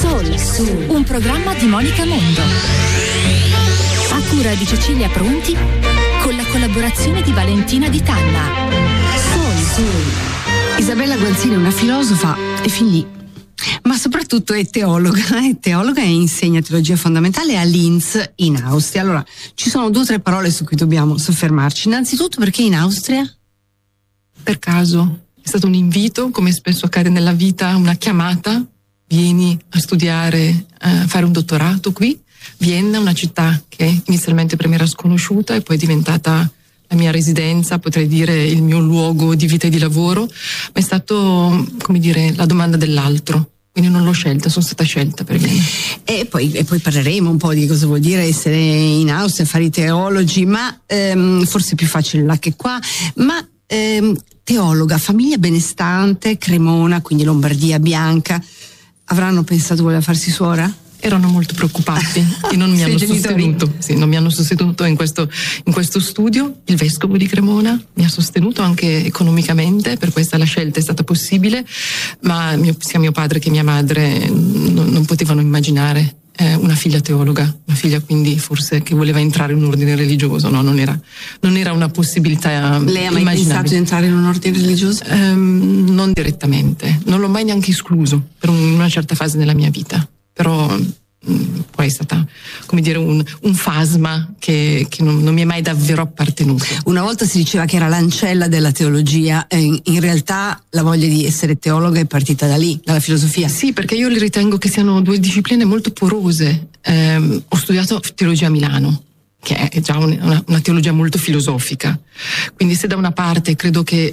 Soul, un programma di Monica Mondo. A cura di Cecilia Pronti, con la collaborazione di Valentina Di Tanna. Soul. Isabella Guanzini è una filosofa e fin lì, ma soprattutto è teologa e insegna teologia fondamentale a Linz in Austria. Allora, ci sono 2 o 3 parole su cui dobbiamo soffermarci. Innanzitutto, perché in Austria? Per caso, è stato un invito, come spesso accade nella vita, una chiamata. Vieni a studiare, a fare un dottorato qui. Vienna, una città che inizialmente per me era sconosciuta e poi è diventata la mia residenza, potrei dire il mio luogo di vita e di lavoro, ma è stato, come dire, la domanda dell'altro. Quindi non l'ho scelta, sono stata scelta per Vienna. E poi parleremo un po' di cosa vuol dire essere in Austria, fare i teologi, ma forse è più facile là che qua. Ma teologa, famiglia benestante, Cremona, quindi Lombardia bianca. Avranno pensato voleva farsi suora? Erano molto preoccupati e non mi hanno sostenuto. Sì, non mi hanno sostenuto in questo studio. Il vescovo di Cremona mi ha sostenuto anche economicamente, per questa la scelta è stata possibile, ma sia mio padre che mia madre non potevano immaginare una figlia teologa, una figlia quindi forse che voleva entrare in un ordine religioso. No, non era una possibilità. Lei ha mai pensato di entrare in un ordine religioso? Non direttamente, non l'ho mai neanche escluso per una certa fase della mia vita, però poi è stata, come dire, un fasma che non mi è mai davvero appartenuto. Una volta si diceva che era l'ancella della teologia, in realtà la voglia di essere teologa è partita da lì, dalla filosofia. Sì, perché io li ritengo che siano 2 discipline molto porose. Ho studiato teologia a Milano, che è già una teologia molto filosofica, quindi se da una parte credo che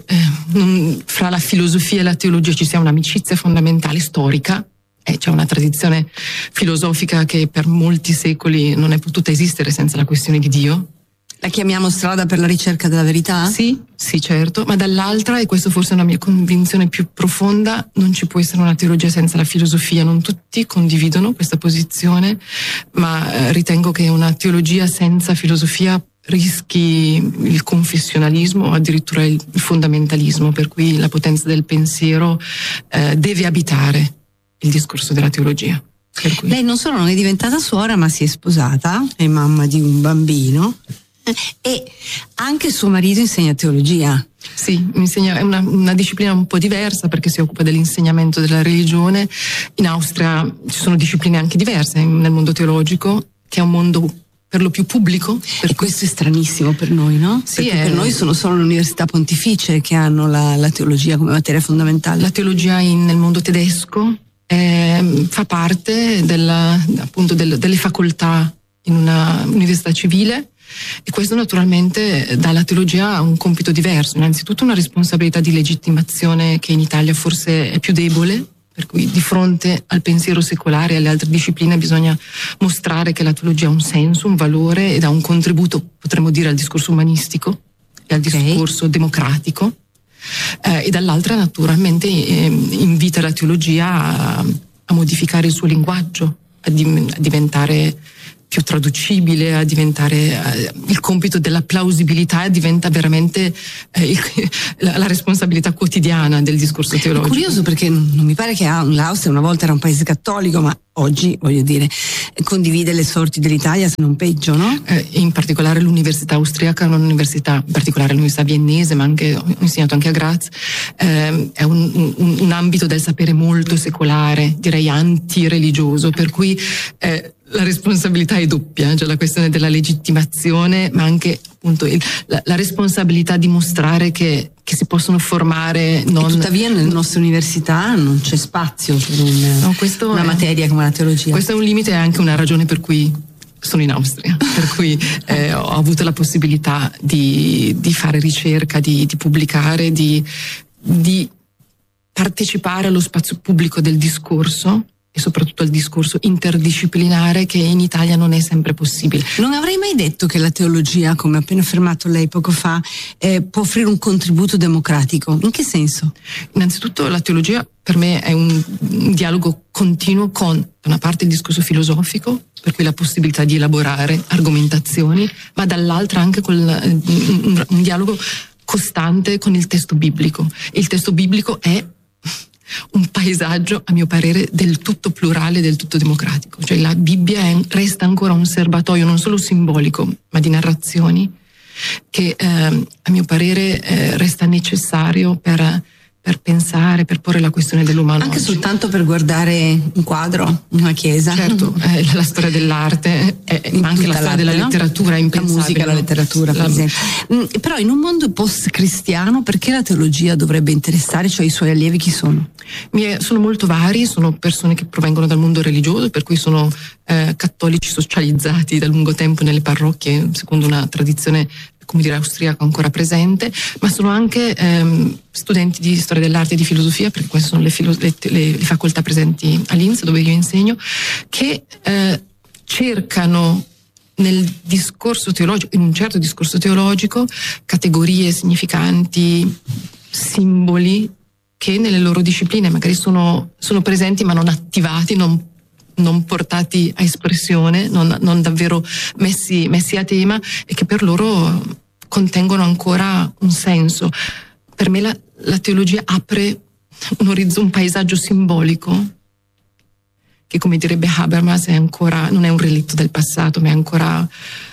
fra la filosofia e la teologia ci sia un'amicizia fondamentale storica, c'è una tradizione filosofica che per molti secoli non è potuta esistere senza la questione di Dio. La chiamiamo strada per la ricerca della verità? Sì, certo, ma dall'altra, e questo forse è una mia convinzione più profonda, non ci può essere una teologia senza la filosofia. Non tutti condividono questa posizione, ma ritengo che una teologia senza filosofia rischi il confessionalismo o addirittura il fondamentalismo, per cui la potenza del pensiero deve abitare il discorso della teologia. Lei non solo non è diventata suora, ma si è sposata, è mamma di un bambino e anche suo marito insegna teologia. Sì, è una disciplina un po' diversa perché si occupa dell'insegnamento della religione. In Austria ci sono discipline anche diverse nel mondo teologico, che è un mondo per lo più pubblico. E questo è stranissimo per noi, no? Sì, perché per noi sono solo le università pontificie che hanno la teologia come materia fondamentale. La teologia nel mondo tedesco fa parte appunto delle facoltà in una università civile, e questo naturalmente dà alla teologia un compito diverso. Innanzitutto una responsabilità di legittimazione che in Italia forse è più debole, per cui di fronte al pensiero secolare e alle altre discipline bisogna mostrare che la teologia ha un senso, un valore ed ha un contributo, potremmo dire, al discorso umanistico e al discorso democratico. E dall'altra naturalmente invita la teologia a modificare il suo linguaggio, a diventare più traducibile, a diventare il compito della plausibilità diventa veramente la responsabilità quotidiana del discorso teologico. È curioso perché non mi pare che l'Austria una volta era un paese cattolico, ma oggi, voglio dire, condivide le sorti dell'Italia, se non peggio, no? In particolare l'università austriaca è un'università, in particolare l'università viennese, ma anche ho insegnato anche a Graz, è un ambito del sapere molto secolare, direi antireligioso, per cui la responsabilità è doppia, cioè la questione della legittimazione, ma anche appunto la responsabilità di mostrare che si possono formare. E tuttavia nelle nostre università non c'è spazio per una materia come la teologia. Questo è un limite e anche una ragione per cui sono in Austria, per cui ho avuto la possibilità di fare ricerca, di pubblicare, di partecipare allo spazio pubblico del discorso, e soprattutto al discorso interdisciplinare, che in Italia non è sempre possibile. Non avrei mai detto che la teologia, come ha appena affermato lei poco fa, può offrire un contributo democratico. In che senso? Innanzitutto la teologia per me è un dialogo continuo con, da una parte, il discorso filosofico, per cui la possibilità di elaborare argomentazioni, ma dall'altra anche con un dialogo costante con il testo biblico. E il testo biblico è un paesaggio, a mio parere, del tutto plurale, del tutto democratico. Cioè la Bibbia resta ancora un serbatoio non solo simbolico, ma di narrazioni che a mio parere resta necessario per pensare, per porre la questione dell'umano. Anche oggi. Soltanto per guardare un quadro, una chiesa. Certo, la storia dell'arte, ma anche la storia della letteratura, è impensabile. La musica, la letteratura, per esempio. Però in un mondo post-cristiano, perché la teologia dovrebbe interessare? Cioè i suoi allievi chi sono? Sono molto vari, sono persone che provengono dal mondo religioso, per cui sono cattolici socializzati da lungo tempo nelle parrocchie, secondo una tradizione, come dire, austriaca ancora presente, ma sono anche studenti di storia dell'arte e di filosofia, perché queste sono le facoltà presenti all'INSS, dove io insegno, che cercano nel discorso teologico, in un certo discorso teologico, categorie significanti, simboli che nelle loro discipline magari sono presenti ma non attivati, non portati a espressione, non davvero messi a tema, e che per loro contengono ancora un senso. Per me la teologia apre un paesaggio simbolico che, come direbbe Habermas, non è un relitto del passato, ma è ancora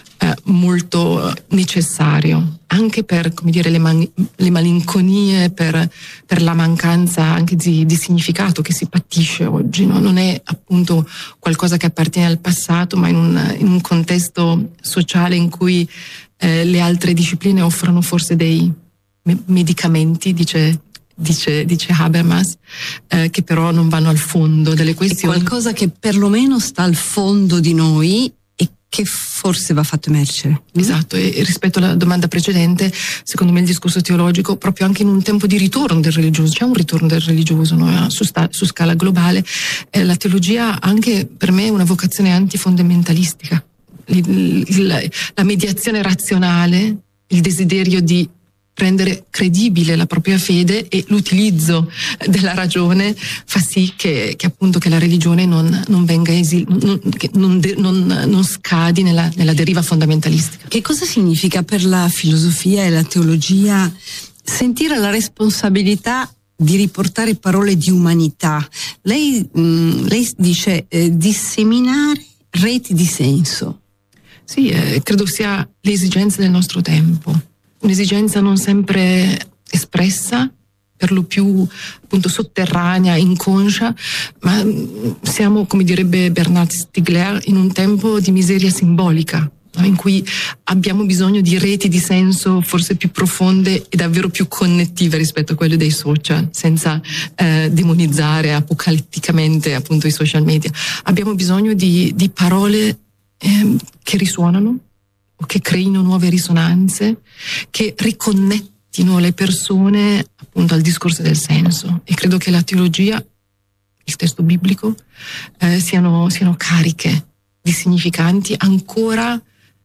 molto necessario, anche per, come dire, le malinconie, per la mancanza anche di significato che si patisce oggi, no? Non è appunto qualcosa che appartiene al passato, ma in un contesto sociale in cui le altre discipline offrono forse dei medicamenti, dice Habermas, che però non vanno al fondo delle questioni. È qualcosa che perlomeno sta al fondo di noi e che forse va fatto emergere. Esatto, e rispetto alla domanda precedente, secondo me il discorso teologico, proprio anche in un tempo di ritorno del religioso, c'è un ritorno del religioso, no? su scala globale, la teologia anche per me è una vocazione antifondamentalistica. La mediazione razionale, il desiderio di rendere credibile la propria fede e l'utilizzo della ragione fa sì che appunto che la religione non venga non scadi nella deriva fondamentalistica. Che cosa significa per la filosofia e la teologia sentire la responsabilità di riportare parole di umanità? Lei dice disseminare reti di senso. Sì, credo sia l'esigenza del nostro tempo. Un'esigenza non sempre espressa, per lo più appunto sotterranea, inconscia, ma siamo, come direbbe Bernard Stiegler, in un tempo di miseria simbolica, no? In cui abbiamo bisogno di reti di senso forse più profonde e davvero più connettive rispetto a quelle dei social, senza demonizzare apocalitticamente appunto i social media. Abbiamo bisogno di parole che risuonano, o che creino nuove risonanze, che riconnettino le persone appunto al discorso del senso. E credo che la teologia, il testo biblico, siano cariche di significanti ancora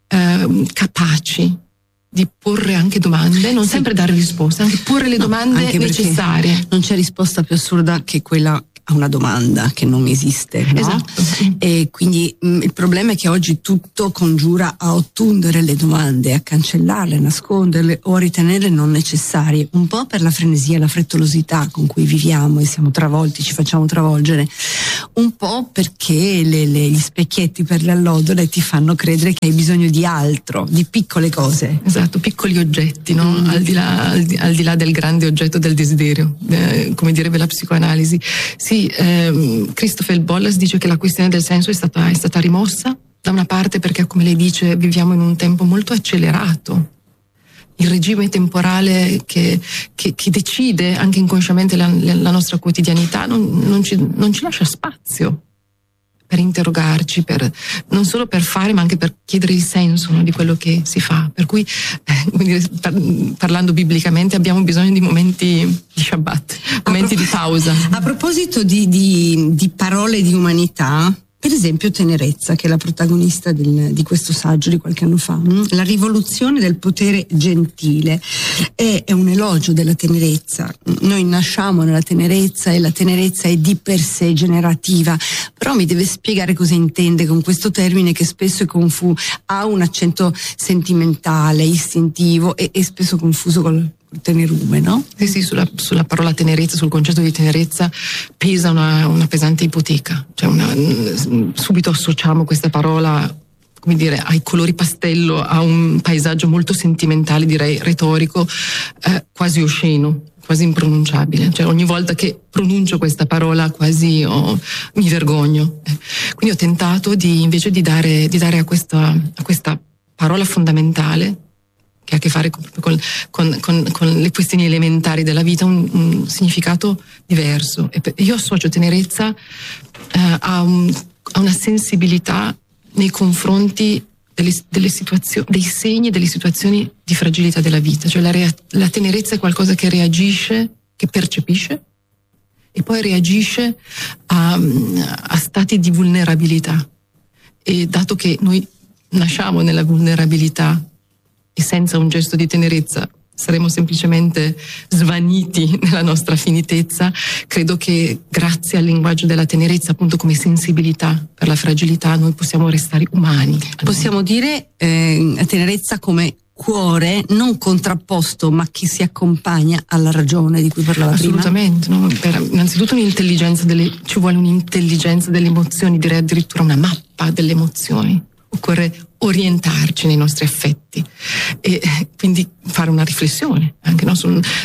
capaci di porre anche domande, non sempre dare risposte, anche porre le domande necessarie. Non c'è risposta più assurda che quella a una domanda che non esiste, no? Esatto. E quindi il problema è che oggi tutto congiura a ottundere le domande, a cancellarle, a nasconderle o a ritenerle non necessarie, un po' per la frenesia e la frettolosità con cui viviamo e siamo travolti, ci facciamo travolgere, un po' perché gli specchietti per le allodole ti fanno credere che hai bisogno di altro, di piccole cose. Esatto, piccoli oggetti, no? Al di là del grande oggetto del desiderio, come direbbe la psicoanalisi. Sì, Christopher Bollas dice che la questione del senso è stata rimossa, da una parte perché, come lei dice, viviamo in un tempo molto accelerato. Il regime temporale che decide anche inconsciamente la nostra quotidianità non ci lascia spazio per interrogarci, non solo per fare, ma anche per chiedere il senso, no, di quello che si fa. Per cui, parlando biblicamente, abbiamo bisogno di momenti di Shabbat, momenti di pausa. A proposito di parole di umanità, per esempio Tenerezza, che è la protagonista di questo saggio di qualche anno fa, la rivoluzione del potere gentile, è un elogio della tenerezza. Noi nasciamo nella tenerezza e la tenerezza è di per sé generativa, però mi deve spiegare cosa intende con questo termine che spesso è ha un accento sentimentale, istintivo e spesso confuso tenerume, no? Sì, sulla parola tenerezza, sul concetto di tenerezza pesa una pesante ipoteca, cioè subito associamo questa parola, come dire, ai colori pastello, a un paesaggio molto sentimentale, direi retorico, quasi osceno, quasi impronunciabile. Cioè ogni volta che pronuncio questa parola quasi mi vergogno. Quindi ho tentato invece di dare a questa parola fondamentale, che ha a che fare con le questioni elementari della vita, un significato diverso. E io associo tenerezza a una sensibilità nei confronti delle situazioni, dei segni, delle situazioni di fragilità della vita. Cioè la tenerezza è qualcosa che reagisce, che percepisce e poi reagisce a stati di vulnerabilità. E dato che noi nasciamo nella vulnerabilità e senza un gesto di tenerezza saremo semplicemente svaniti nella nostra finitezza, credo che grazie al linguaggio della tenerezza, appunto come sensibilità per la fragilità, noi possiamo restare umani. Possiamo dire tenerezza come cuore non contrapposto, ma che si accompagna alla ragione di cui parlava assolutamente, prima? Assolutamente, no? Innanzitutto ci vuole un'intelligenza delle emozioni, direi addirittura una mappa delle emozioni. Occorre orientarci nei nostri affetti e quindi fare una riflessione anche, no?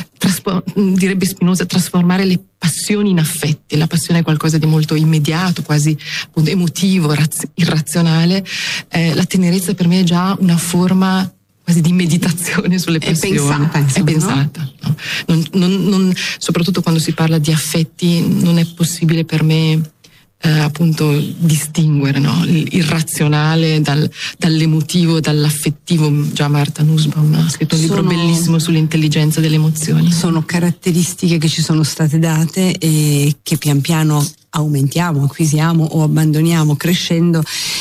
Direbbe Spinoza, trasformare le passioni in affetti. La passione è qualcosa di molto immediato, quasi appunto emotivo, irrazionale. La tenerezza per me è già una forma quasi di meditazione sulle passioni. È pensata. No? Soprattutto quando si parla di affetti non è possibile per me appunto distinguere, no? L'irrazionale dall'emotivo, dall'affettivo. Già Martha Nussbaum ha scritto un libro bellissimo sull'intelligenza delle emozioni. Sono caratteristiche che ci sono state date e che pian piano aumentiamo, acquisiamo o abbandoniamo crescendo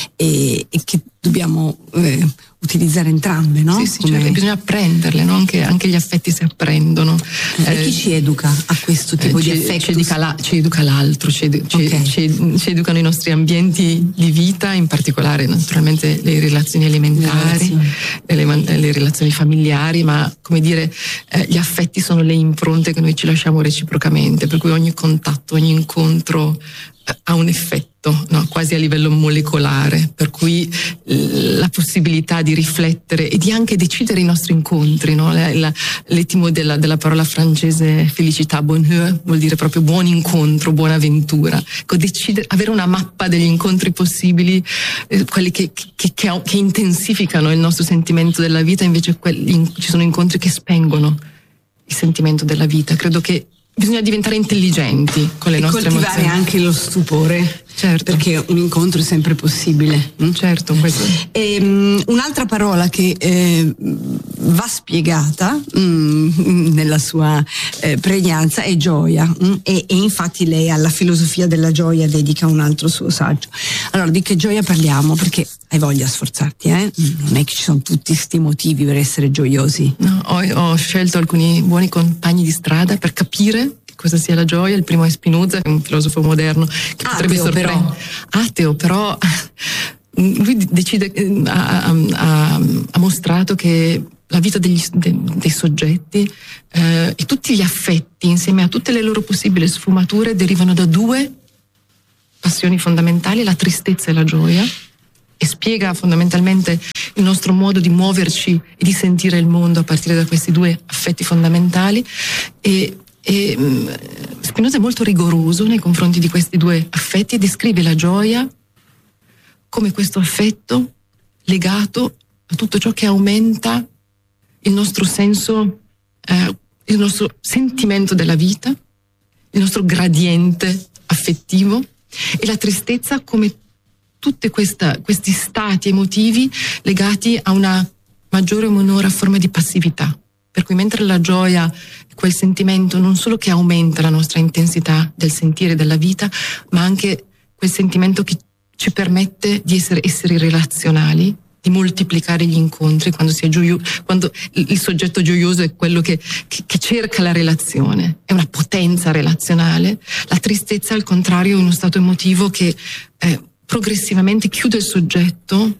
e che dobbiamo utilizzare entrambe, no? Sì, cioè, bisogna apprenderle, no? Anche gli affetti si apprendono. E chi ci educa a questo tipo di affetti? Ci educa l'altro, ci educano i nostri ambienti di vita, in particolare naturalmente le relazioni elementari, le relazioni familiari, ma come dire, gli affetti sono le impronte che noi ci lasciamo reciprocamente, per cui ogni contatto, ogni incontro ha un effetto, no? Quasi a livello molecolare, per cui la possibilità di riflettere e di anche decidere i nostri incontri, no? L'etimo della parola francese felicità, bonheur, vuol dire proprio buon incontro, buona avventura. Ecco, avere una mappa degli incontri possibili, quelli che intensificano il nostro sentimento della vita, invece ci sono incontri che spengono il sentimento della vita. Credo che bisogna diventare intelligenti con le nostre emozioni. E coltivare anche lo stupore, certo, perché un incontro è sempre possibile. Certo, questo. Un'altra parola che va spiegata nella sua pregnanza è gioia, e infatti lei alla filosofia della gioia dedica un altro suo saggio. Allora, di che gioia parliamo? Perché hai voglia a sforzarti, non è che ci sono tutti sti motivi per essere gioiosi. No, ho scelto alcuni buoni compagni di strada per capire che cosa sia la gioia. Il primo è Spinoza, un filosofo moderno che potrebbe sorprendere. Ateo, però lui ha mostrato che la vita dei soggetti e tutti gli affetti, insieme a tutte le loro possibili sfumature, derivano da due passioni fondamentali, la tristezza e la gioia, e spiega fondamentalmente il nostro modo di muoverci e di sentire il mondo a partire da questi due affetti fondamentali. E Spinoza è molto rigoroso nei confronti di questi due affetti e descrive la gioia come questo affetto legato a tutto ciò che aumenta il nostro senso, il nostro sentimento della vita, il nostro gradiente affettivo, e la tristezza come tutti questi stati emotivi legati a una maggiore o minore forma di passività. Per cui mentre la gioia è quel sentimento non solo che aumenta la nostra intensità del sentire della vita, ma anche quel sentimento che ci permette di essere esseri relazionali, di moltiplicare gli incontri quando il soggetto gioioso è quello che cerca la relazione, è una potenza relazionale. La tristezza, al contrario, è uno stato emotivo che progressivamente chiude il soggetto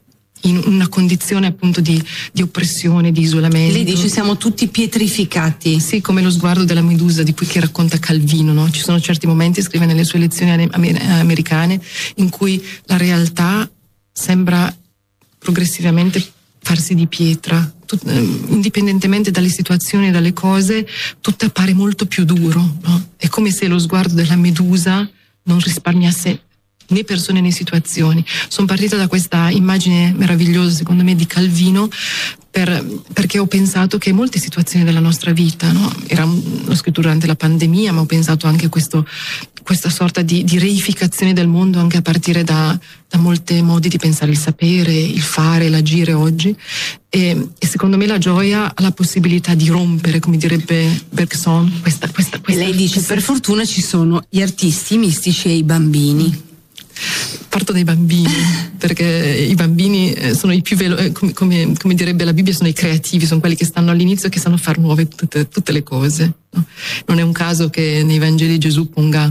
in una condizione appunto di oppressione, di isolamento. Lei dice siamo tutti pietrificati. Sì, come lo sguardo della Medusa di cui che racconta Calvino, no? Ci sono certi momenti, scrive nelle sue lezioni americane, in cui la realtà sembra progressivamente farsi di pietra, indipendentemente dalle situazioni e dalle cose, tutto appare molto più duro, no? È come se lo sguardo della Medusa non risparmiasse né persone né situazioni. Sono partita da questa immagine meravigliosa, secondo me, di Calvino, perché ho pensato che molte situazioni della nostra vita, no? L'ho scritto durante la pandemia, ma ho pensato anche a questa sorta di reificazione del mondo, anche a partire da molti modi di pensare il sapere, il fare, l'agire oggi. E secondo me la gioia ha la possibilità di rompere, come direbbe Bergson, questa lei dice per fortuna ci sono gli artisti, i mistici e i bambini. Parto dai bambini, perché i bambini sono i più come direbbe la Bibbia, sono i creativi, sono quelli che stanno all'inizio e che sanno far nuove tutte le cose, no? Non è un caso che nei Vangeli Gesù ponga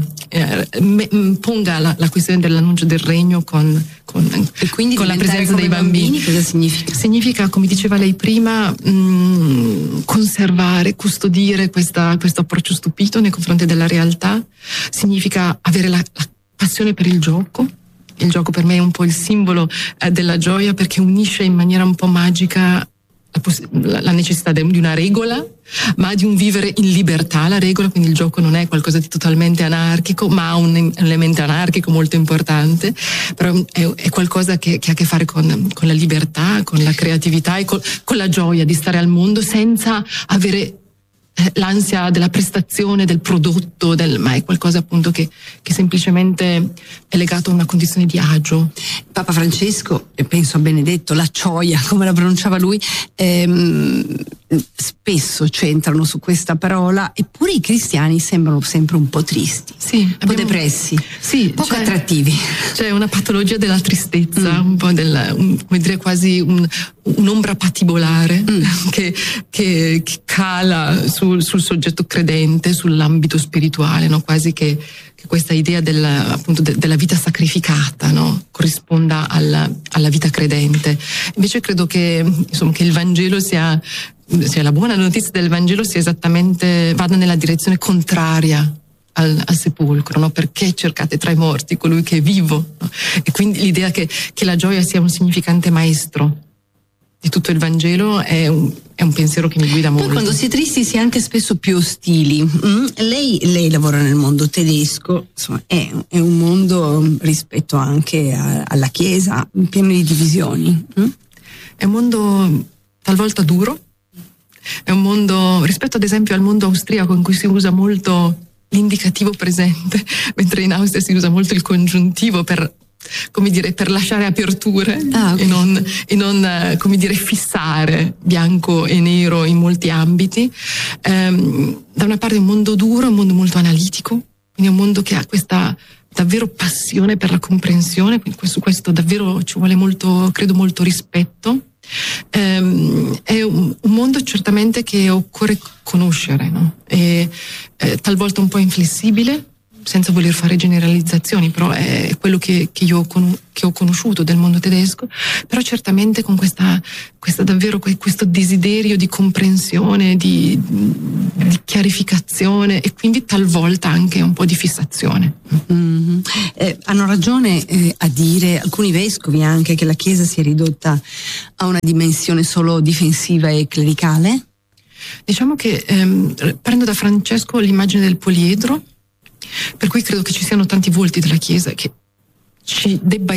la questione dell'annuncio del regno con la presenza dei bambini. Cosa significa? Significa, come diceva lei prima, conservare, custodire questo approccio stupito nei confronti della realtà. Significa avere la passione per il gioco. Il gioco per me è un po' il simbolo della gioia, perché unisce in maniera un po' magica la necessità di una regola, ma di un vivere in libertà la regola. Quindi il gioco non è qualcosa di totalmente anarchico, ma ha un elemento anarchico molto importante, però è qualcosa che ha a che fare con la libertà, con la creatività e con la gioia di stare al mondo senza avere l'ansia della prestazione, del prodotto, ma è qualcosa appunto che semplicemente è legato a una condizione di agio. Papa Francesco, e penso a Benedetto, la gioia, come la pronunciava lui, spesso centrano su questa parola, eppure i cristiani sembrano sempre un po' tristi, un po' depressi, poco attrattivi. C'è una patologia della tristezza, un po' come dire quasi un'ombra patibolare che cala sul soggetto credente, sull'ambito spirituale, no? Quasi che questa idea della vita sacrificata, no? Corrisponda alla vita credente. Invece credo che il Vangelo sia la buona notizia del Vangelo sia esattamente, vada nella direzione contraria al sepolcro, no? Perché cercate tra i morti colui che è vivo, no? E quindi l'idea che la gioia sia un significante maestro di tutto il Vangelo è un pensiero che mi guida molto. Poi quando si è tristi si è anche spesso più ostili. Lei lavora nel mondo tedesco, insomma, è un mondo rispetto anche alla Chiesa pieno di divisioni. È un mondo talvolta duro, è un mondo rispetto ad esempio al mondo austriaco, in cui si usa molto l'indicativo presente, mentre in Austria si usa molto il congiuntivo per lasciare aperture e non come dire fissare bianco e nero in molti ambiti. Da una parte è un mondo duro, un mondo molto analitico, quindi è un mondo che ha questa davvero passione per la comprensione, quindi su questo davvero ci vuole molto, credo, molto rispetto. È un mondo certamente che occorre conoscere, no? E talvolta un po' inflessibile, senza voler fare generalizzazioni, però è quello che io ho conosciuto del mondo tedesco, però certamente con questa davvero questo desiderio di comprensione, di chiarificazione e quindi talvolta anche un po' di fissazione. Hanno ragione a dire alcuni vescovi anche che la Chiesa si è ridotta a una dimensione solo difensiva e clericale? Diciamo che prendo da Francesco l'immagine del poliedro, per cui credo che ci siano tanti volti della Chiesa, che si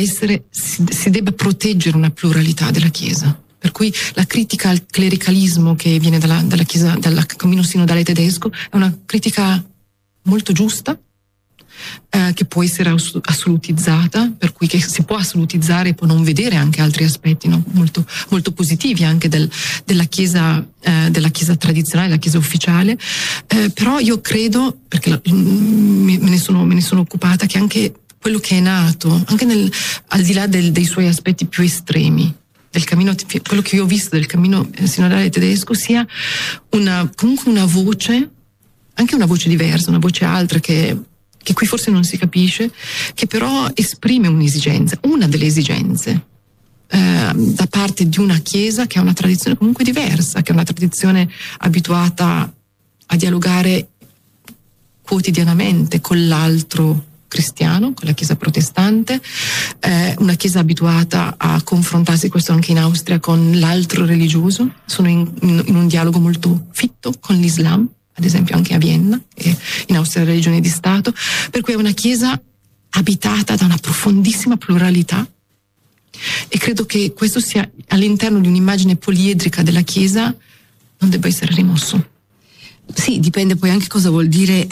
debba proteggere una pluralità della Chiesa. Per cui la critica al clericalismo che viene dalla Chiesa, dal cammino sinodale tedesco, è una critica molto giusta, che può essere assolutizzata, per cui che si può assolutizzare e può non vedere anche altri aspetti, no? molto, molto positivi anche della Chiesa tradizionale, della Chiesa ufficiale, però io credo, perché me ne sono occupata, che anche quello che è nato, anche al di là dei suoi aspetti più estremi del cammino, quello che io ho visto del cammino sinodale tedesco, sia comunque una voce, anche una voce diversa, una voce altra che qui forse non si capisce, che però esprime un'esigenza, una delle esigenze da parte di una Chiesa che ha una tradizione comunque diversa, che è una tradizione abituata a dialogare quotidianamente con l'altro cristiano, con la Chiesa protestante, una Chiesa abituata a confrontarsi, questo anche in Austria, con l'altro religioso. Sono in un dialogo molto fitto con l'Islam, ad esempio anche a Vienna, e in Austria la religione di Stato, per cui è una Chiesa abitata da una profondissima pluralità, e credo che questo sia all'interno di un'immagine poliedrica della Chiesa non debba essere rimosso. Sì, dipende poi anche cosa vuol dire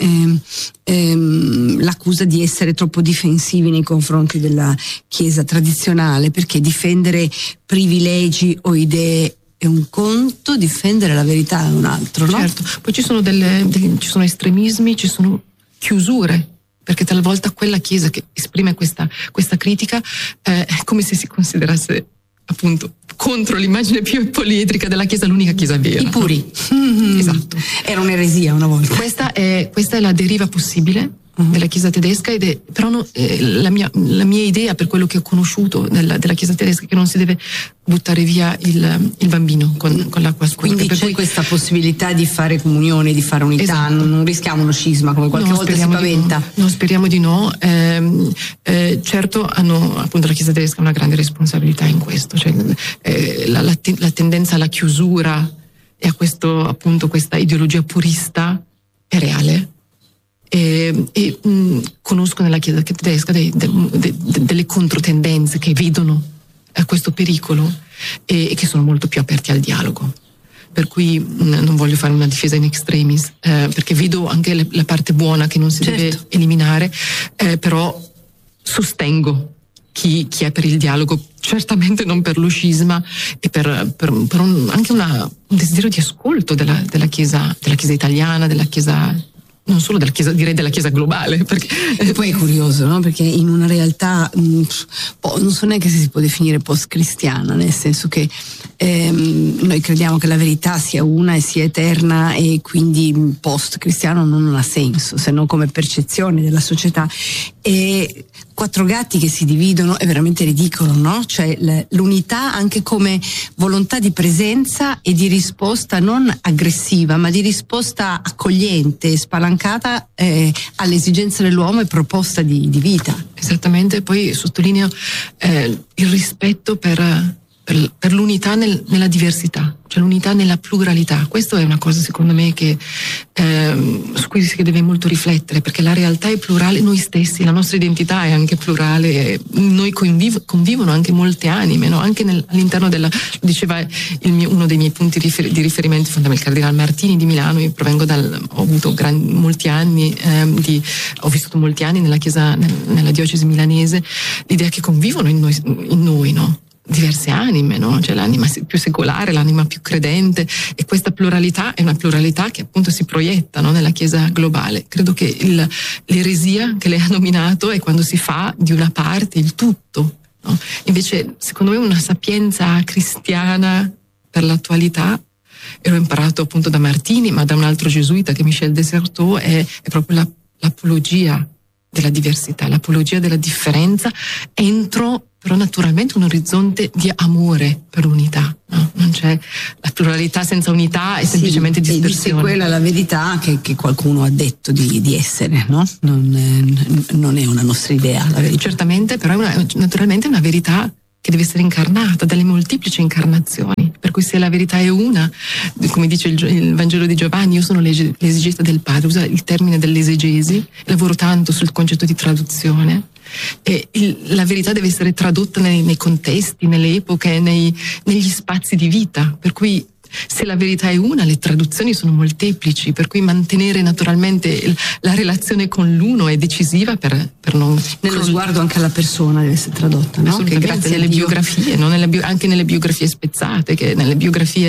l'accusa di essere troppo difensivi nei confronti della Chiesa tradizionale, perché difendere privilegi o idee è un conto, difendere la verità è un altro, no? Certo, poi ci sono ci sono estremismi, ci sono chiusure, perché talvolta quella Chiesa che esprime questa critica è come se si considerasse appunto contro l'immagine più poliedrica della Chiesa, l'unica Chiesa vera. I puri. Esatto. Era un'eresia una volta. Questa è la deriva possibile della Chiesa tedesca, ed è però la mia idea, per quello che ho conosciuto della Chiesa tedesca, che non si deve buttare via il bambino con l'acqua scura. Quindi c'è questa possibilità di fare comunione, di fare unità, esatto. Non rischiamo uno scisma come qualche volta si paventa. No, speriamo di no. Certo, appunto la Chiesa tedesca ha una grande responsabilità in questo, cioè la tendenza alla chiusura e a questa ideologia purista è reale. E conosco nella Chiesa tedesca delle controtendenze che vedono questo pericolo e che sono molto più aperti al dialogo. Per cui non voglio fare una difesa in extremis, perché vedo anche la parte buona che non si deve eliminare, però sostengo chi è per il dialogo, certamente non per lo scisma, e per anche un desiderio di ascolto della Chiesa italiana, della Chiesa, non solo della Chiesa, direi della Chiesa globale, perché e poi è curioso, no? Perché in una realtà non so neanche se si può definire post-cristiana, nel senso che noi crediamo che la verità sia una e sia eterna, e quindi post-cristiano non ha senso, se non come percezione della società. E quattro gatti che si dividono è veramente ridicolo, no? Cioè l'unità anche come volontà di presenza e di risposta non aggressiva, ma di risposta accogliente, spalancata alle esigenze dell'uomo e proposta di vita. Esattamente, poi sottolineo il rispetto per l'unità nella diversità, cioè l'unità nella pluralità. Questo è una cosa, secondo me, su cui si deve molto riflettere, perché la realtà è plurale, noi stessi, la nostra identità è anche plurale, noi convivono anche molte anime, no? Anche all'interno diceva uno dei miei punti di riferimento fondamentale, il Cardinale Martini di Milano. Io provengo ho avuto molti anni, ho vissuto molti anni nella Chiesa, nella diocesi milanese, l'idea che convivono in noi, no? Diverse anime, no? Cioè l'anima più secolare, l'anima più credente, e questa pluralità è una pluralità che appunto si proietta, no? Nella Chiesa globale. Credo che l'eresia che lei ha nominato è quando si fa di una parte il tutto, no? Invece, secondo me, una sapienza cristiana per l'attualità, e l'ho imparato appunto da Martini, ma da un altro gesuita che è Michel Desserteau, è proprio l'apologia della diversità, l'apologia della differenza entro però naturalmente un orizzonte di amore per l'unità, no? Non c'è la pluralità senza unità, è semplicemente dispersione. E quella è la verità che qualcuno ha detto di essere, no? Non è una nostra idea, la verità. Certamente, però naturalmente è una verità che deve essere incarnata dalle molteplici incarnazioni, per cui se la verità è una, come dice il Vangelo di Giovanni, io sono l'esegeta del Padre, usa il termine dell'esegesi, lavoro tanto sul concetto di traduzione, e la verità deve essere tradotta nei contesti, nelle epoche, negli spazi di vita, per cui se la verità è una, le traduzioni sono molteplici, per cui mantenere naturalmente la relazione con l'uno è decisiva per non... Nello sguardo anche alla persona deve essere tradotta, no? Che grazie nelle biografie, no? Anche nelle biografie spezzate, nelle biografie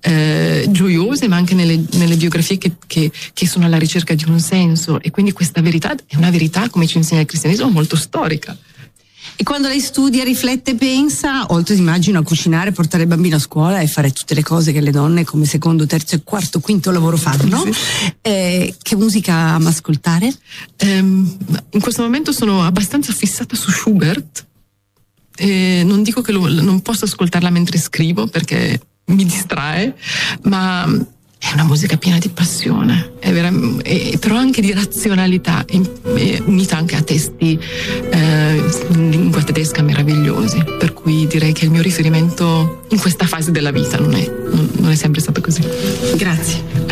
gioiose, ma anche nelle biografie che sono alla ricerca di un senso, e quindi questa verità è una verità, come ci insegna il cristianesimo, molto storica. E quando lei studia, riflette, pensa, oltre immagino a cucinare, portare il bambino a scuola e fare tutte le cose che le donne come secondo, terzo, quarto, quinto lavoro fanno, sì. Che musica ama ascoltare? In questo momento sono abbastanza fissata su Schubert, non dico che non posso ascoltarla mentre scrivo perché mi distrae, ma è una musica piena di passione, però anche di razionalità, unita anche a testi in lingua tedesca meravigliosi, per cui direi che il mio riferimento in questa fase della vita non è sempre stato così. Grazie.